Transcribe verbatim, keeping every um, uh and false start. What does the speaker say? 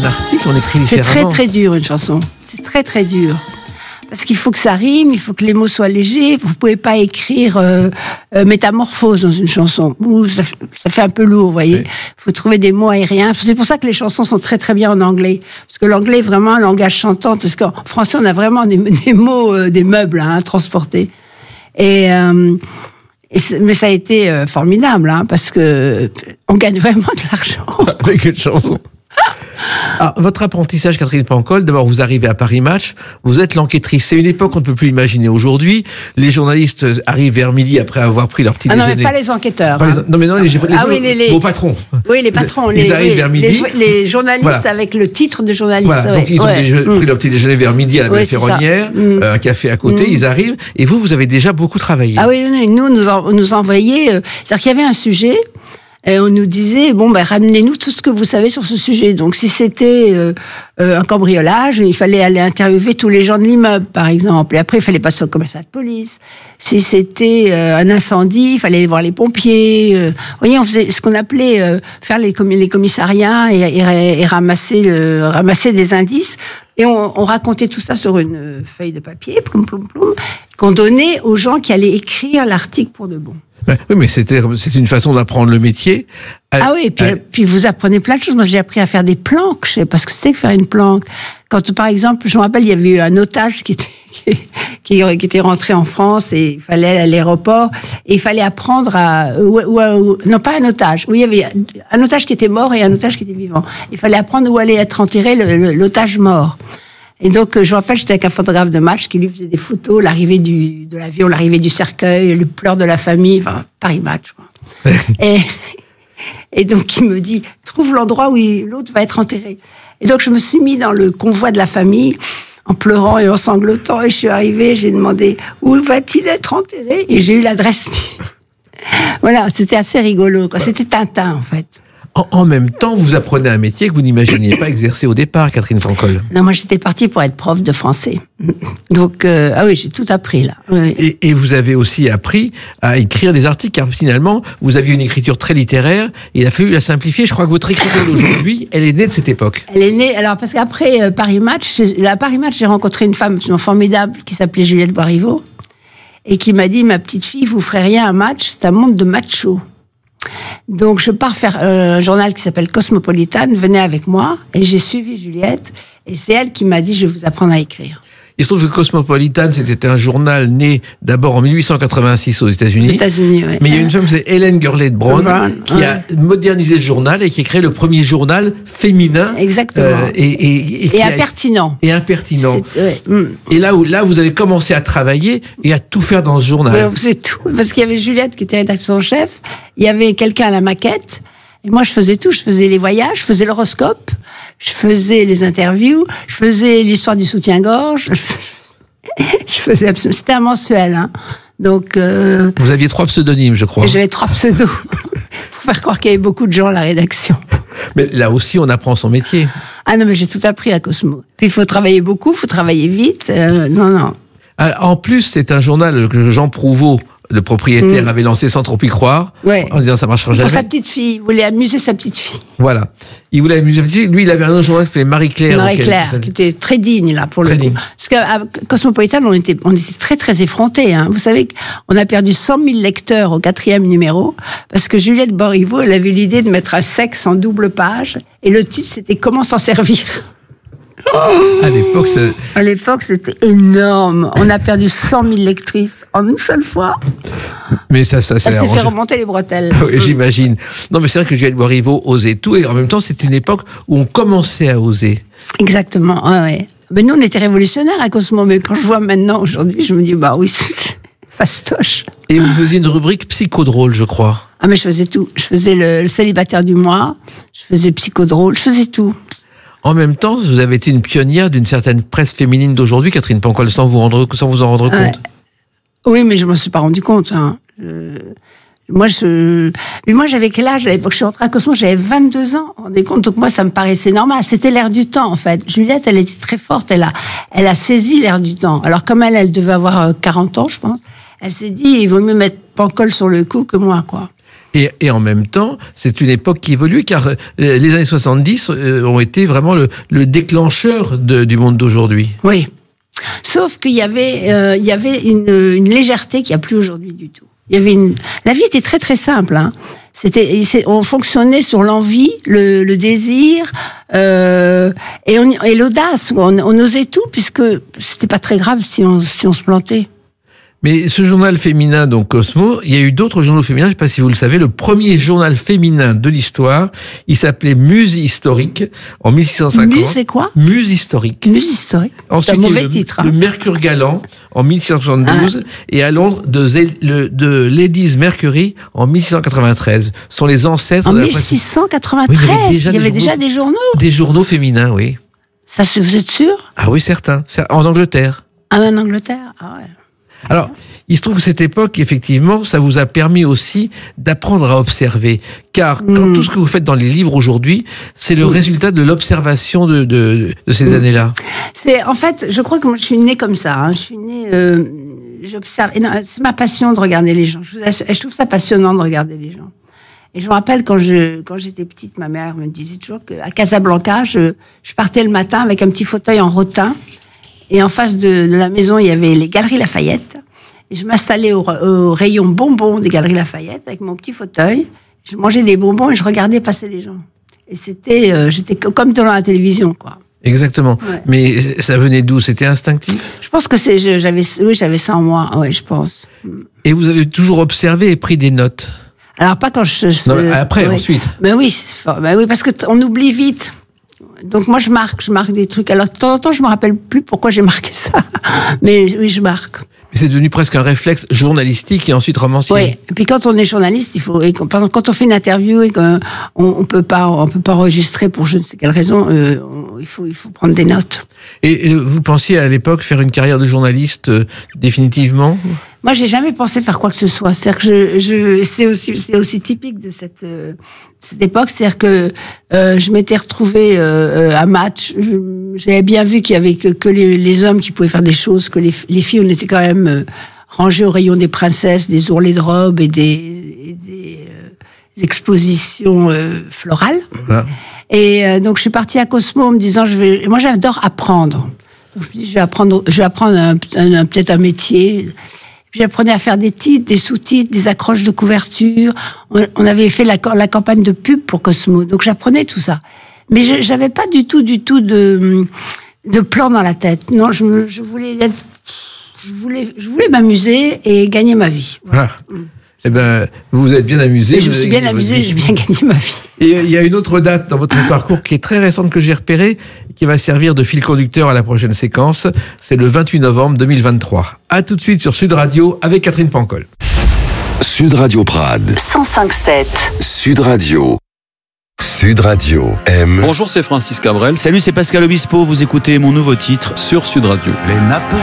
un article, on écrit C'est différemment. très très dur une chanson. C'est très très dur. Parce qu'il faut que ça rime, il faut que les mots soient légers. Vous pouvez pas écrire euh, euh, métamorphose dans une chanson. Ouh, ça, ça fait un peu lourd, vous voyez. Il Oui. faut trouver des mots aériens. C'est pour ça que les chansons sont très très bien en anglais. Parce que l'anglais est vraiment un langage chantant. Parce qu'en français, on a vraiment des, des mots, euh, des meubles hein, transportés. Et, euh, et mais ça a été euh, formidable, hein, parce que on gagne vraiment de l'argent. Avec une chanson. Alors, votre apprentissage, Catherine Pancol, d'abord vous arrivez à Paris Match, vous êtes l'enquêtrice. C'est une époque qu'on ne peut plus imaginer aujourd'hui. Les journalistes arrivent vers midi après avoir pris leur petit Ah non, déjeuner. mais pas les enquêteurs. Pas les- hein. Non mais non, les, les, Ah les- oui, les- les- vos patrons. Oui, les patrons. Ils les, arrivent oui, vers midi. Les, les journalistes Voilà. avec le titre de journaliste. Voilà, ouais, donc ils ont ouais. déje- Mm. pris leur petit déjeuner vers midi à la Ouais, Belle c'est ça. Ferronnière, Mm. euh, un café à côté, Mm. ils arrivent, et vous, vous avez déjà beaucoup travaillé. Ah oui, oui, nous, nous, en- nous envoyait. Euh, C'est-à-dire qu'il y avait un sujet. Et on nous disait, bon, ben, ramenez-nous tout ce que vous savez sur ce sujet. Donc, si c'était euh, euh, un cambriolage, il fallait aller interviewer tous les gens de l'immeuble, par exemple. Et après, il fallait passer au commissariat de police. Si c'était euh, un incendie, il fallait aller voir les pompiers. Euh, vous voyez, on faisait ce qu'on appelait euh, faire les, commi- les commissariats et, et, et ramasser, le, ramasser des indices. Et on, on racontait tout ça sur une feuille de papier, ploum, ploum, ploum, qu'on donnait aux gens qui allaient écrire l'article pour de bon. Ouais, Oui, mais c'était, c'est une façon d'apprendre le métier. Ah oui, et puis, Euh, puis vous apprenez plein de choses. Moi, j'ai appris à faire des planques. Je sais pas ce que c'était que faire une planque. Quand, par exemple, je me rappelle, il y avait eu un otage qui était, qui, qui était rentré en France et il fallait aller à l'aéroport et il fallait apprendre à, ou, ou- ou- non, pas un otage. Oui, il y avait un otage qui était mort et un otage qui était vivant. Il fallait apprendre où allait être enterré le- le- l'otage mort. Et donc, je me rappelle, j'étais avec un photographe de match qui lui faisait des photos, l'arrivée du, de l'avion, l'arrivée du cercueil, le pleur de la famille, enfin, Paris Match, quoi. et, et donc, il me dit, trouve l'endroit où il- l'autre va être enterré. Et donc, je me suis mis dans le convoi de la famille, en pleurant et en sanglotant, et je suis arrivée, j'ai demandé, où va-t-il être enterré? Et j'ai eu l'adresse. Voilà, c'était assez rigolo, quoi. C'était Tintin, en fait. En, en même temps, vous apprenez un métier que vous n'imaginiez pas exercer au départ, Catherine Pancol. Non, moi, j'étais partie pour être prof de français. Donc, euh, ah oui, j'ai tout appris, là. Oui. Et, et vous avez aussi appris à écrire des articles, car finalement, vous aviez une écriture très littéraire, et il a fallu la simplifier. Je crois que votre écriture d'aujourd'hui, elle est née de cette époque. Elle est née, alors, parce qu'après euh, Paris Match, j'ai- à Paris Match, j'ai rencontré une femme absolument formidable qui s'appelait Juliette Boiriveau, et qui m'a dit, ma petite fille, vous ferez rien à Match, c'est un monde de macho. Donc, je pars faire euh, un journal qui s'appelle Cosmopolitan, venez avec moi, et j'ai suivi Juliette, et c'est elle qui m'a dit, je vais vous apprendre à écrire. Il se trouve que Cosmopolitan, c'était un journal né d'abord en mille huit cent quatre-vingt-six aux États-Unis. Aux États-Unis, oui. Mais il y a une femme, c'est Hélène Gurley-de Brown, Brown, qui ouais. a modernisé ce journal et qui a créé le premier journal féminin. Exactement. euh, et, et, et, qui Et a- impertinent. et impertinent. C'est- ouais, hum. Et là, où, là, vous avez commencé à travailler et à tout faire dans ce journal. Ouais, c'est tout. Parce qu'il y avait Juliette qui était rédactrice en chef, il y avait quelqu'un à la maquette, et moi je faisais tout. Je faisais les voyages, je faisais l'horoscope, je faisais les interviews, je faisais l'histoire du soutien-gorge. Je faisais absolument. C'était un mensuel, hein. Donc, euh, Vous aviez trois pseudonymes, je crois. j'avais trois pseudos pour faire croire qu'il y avait beaucoup de gens à la rédaction. Mais là aussi, on apprend son métier. Ah non, mais j'ai tout appris à Cosmo. Puis il faut travailler beaucoup, il faut travailler vite. euh, non, non. Ah, En plus, c'est un journal que Jean Prouveau, le propriétaire, Mm. avait lancé sans trop y croire, Ouais. en se disant ça marchera Pour jamais. sa petite fille, il voulait amuser sa petite fille. Voilà. Il voulait amuser sa petite fille. Lui, il avait un autre journal qui s'appelait Marie-Claire. Marie-Claire, auquel- qui était très digne, là, pour Très le coup. digne. Parce qu'à Cosmopolitan, on était, on était très, très effrontés. Hein. Vous savez qu'on a perdu cent mille lecteurs au quatrième numéro, parce que Juliette Boiriveau, elle avait l'idée de mettre un sexe en double page, et le titre, c'était « Comment s'en servir ?» À l'époque, ça- À l'époque, c'était énorme. On a perdu cent mille lectrices en une seule fois. mais ça, ça, ça Elle l'a s'est fait arrangé. remonter les bretelles. Oui, j'imagine. Non, mais c'est vrai que Juliette Boiriveau osait tout, et en même temps, c'est une époque où on commençait à oser. Exactement, ouais, ouais. Mais nous, on était révolutionnaires à Cosmo, mais quand je vois maintenant, aujourd'hui, je me dis, bah oui, c'est fastoche. Et vous faisiez une rubrique psychodrôle, je crois. Ah, mais je faisais tout. Je faisais le, le célibataire du mois, je faisais psychodrôle, je faisais tout. En même temps, vous avez été une pionnière d'une certaine presse féminine d'aujourd'hui, Catherine Pancol, sans vous, rendre, sans vous en rendre Ouais. compte. Oui, mais je ne m'en suis pas rendu compte. Hein. Je- Moi, je... mais moi, j'avais quel âge à l'époque? Je suis rentrée à Cosmo, j'avais vingt-deux ans. Vous vous rendez compte? Donc moi, ça me paraissait normal. C'était l'air du temps, en fait. Juliette, elle était très forte. Elle a, elle a saisi l'air du temps. Alors, comme elle, elle devait avoir euh, quarante ans, je pense. Elle s'est dit, il vaut mieux mettre Pancol sur le coup que moi, quoi. Et, et en même temps, c'est une époque qui évolue, car les années soixante-dix ont été vraiment le, le déclencheur de, du monde d'aujourd'hui. Oui. Sauf qu'il y avait, euh, il y avait une, une légèreté qu'il n'y a plus aujourd'hui du tout. Il y avait une... La vie était très très simple. Hein. C'était, on fonctionnait sur l'envie, le, le désir euh, et, on, et l'audace. On, on osait tout puisque c'était pas très grave si on, si on se plantait. Mais ce journal féminin, donc Cosmo, il y a eu d'autres journaux féminins, je ne sais pas si vous le savez, le premier journal féminin de l'histoire, il s'appelait Muse Historique, en mille six cent cinquante. Muse, c'est quoi ? Muse Historique. Muse Historique. Ensuite, c'est un mauvais le, titre. Hein. Le Mercure Galant, en mille six cent soixante-douze, ah. et à Londres, de, le, de Ladies Mercury, en mille six cent quatre-vingt-treize. Ce sont les ancêtres... En de la mille six cent quatre-vingt-treize, oui, il y avait, déjà, il y avait des, déjà journaux, des journaux Des journaux féminins, oui. Ça, vous êtes sûr ? Ah oui, certains. En Angleterre. Ah, en Angleterre ? Ah ouais. Alors, il se trouve que cette époque, effectivement, ça vous a permis aussi d'apprendre à observer. Car quand mmh. tout ce que vous faites dans les livres aujourd'hui, c'est le mmh. résultat de l'observation de, de, de ces mmh. années-là. C'est, en fait, je crois que moi, je suis née comme ça. Hein. Je suis née... Euh, j'observe. Et non, c'est ma passion de regarder les gens. Je, vous assure, je trouve ça passionnant de regarder les gens. Et je me rappelle, quand, je, quand j'étais petite, ma mère me disait toujours qu'à Casablanca, je, je partais le matin avec un petit fauteuil en rotin. Et en face de, de la maison, il y avait les Galeries Lafayette. Et je m'installais au, au rayon bonbons des Galeries Lafayette avec mon petit fauteuil. Je mangeais des bonbons et je regardais passer les gens. Et c'était, euh, j'étais comme dans la télévision, quoi. Exactement. Ouais. Mais ça venait d'où ? C'était instinctif ? Je pense que c'est, j'avais, oui, j'avais ça en moi. Oui, je pense. Et vous avez toujours observé et pris des notes ? Alors pas quand je. je non, mais après, oui. ensuite. Mais oui, ben oui, parce que t- on oublie vite. Donc moi je marque, je marque des trucs. Alors de temps en temps je me rappelle plus pourquoi j'ai marqué ça, mais oui je marque. Mais c'est devenu presque un réflexe journalistique et ensuite romancier. Oui. Et puis quand on est journaliste, il faut, et quand, quand on fait une interview et qu'on on peut pas, on peut pas enregistrer pour je ne sais quelle raison, euh, on, il faut, il faut prendre des notes. Et, et vous pensiez à l'époque faire une carrière de journaliste euh, définitivement ? Moi, j'ai jamais pensé faire quoi que ce soit. C'est-à-dire que je, je, c'est aussi, c'est aussi typique de cette, euh, cette époque. C'est-à-dire que euh, je m'étais retrouvée euh, à match. Je, j'avais bien vu qu'il y avait que, que les, les hommes qui pouvaient faire des choses, que les, les filles, on était quand même euh, rangées au rayon des princesses, des ourlets de robes et des, et des euh, expositions euh, florales. Voilà. Et euh, donc, je suis partie à Cosmo en me disant, je vais. Moi, j'adore apprendre. Donc, je me dis, je vais apprendre, je vais apprendre un, un, un, peut-être un métier. Puis j'apprenais à faire des titres, des sous-titres, des accroches de couverture. On, on avait fait la, la campagne de pub pour Cosmo, donc j'apprenais tout ça. Mais je, j'avais pas du tout, du tout de, de plan dans la tête. Non, je, je voulais être, je voulais, je voulais m'amuser et gagner ma vie. Voilà. Ah. Eh ben, vous vous êtes bien amusé. Et je me suis bien amusée, j'ai bien gagné ma vie. Et il y a une autre date dans votre parcours qui est très récente que j'ai repérée, qui va servir de fil conducteur à la prochaine séquence. C'est le vingt-huit novembre deux mille vingt-trois. À tout de suite sur Sud Radio avec Catherine Pancol. Sud Radio Prades. cent cinq sept. Sud Radio. Sud Radio M. Bonjour, c'est Francis Cabrel. Salut, c'est Pascal Obispo. Vous écoutez mon nouveau titre sur Sud Radio. Les nappes